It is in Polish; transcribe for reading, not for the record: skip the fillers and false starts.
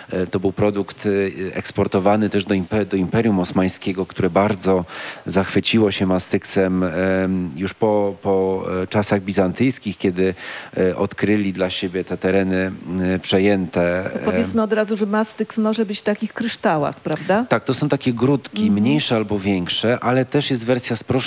To był produkt eksportowany też do Imperium Osmańskiego, które bardzo zachwyciło się mastyksem już po czasach bizantyjskich, kiedy odkryli dla siebie te tereny przejęte. Powiedzmy od razu, że mastyks może być w takich kryształach, prawda? Tak, to są takie grudki, mniejsze albo większe, ale też jest wersja